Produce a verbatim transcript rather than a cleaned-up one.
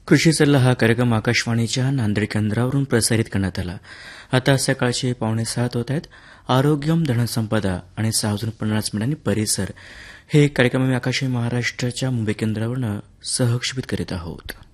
कृषी सल्ला हा कार्यक्रम आकाशवाणीच्या नांदेड केंद्रावरून प्रसारित करण्यात आला. आता सकाळचे पावणे सात होत आहेत. आरोग्यम धनसंपदा आणि सावधान पन्नास मिनिटांनी परिसर हे कार्यक्रम आम्ही आकाशवाणी महाराष्ट्राच्या मुंबई केंद्रावरून सहक्षेपित करीत आहोत.